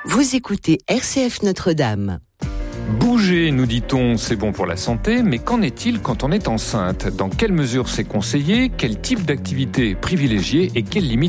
Vous écoutez RCF Notre-Dame. Bouger, nous dit-on, c'est bon pour la santé, mais qu'en est-il quand on est enceinte ? Dans quelle mesure c'est conseillé ? Quel type d'activité privilégier et quelles limites aussi ?